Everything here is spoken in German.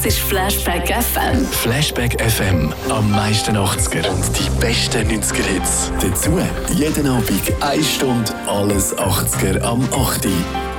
Das ist Flashback FM. Flashback FM. Am meisten 80er. Und die besten 90er-Hits. Dazu jeden Abend 1 Stunde alles 80er am 8.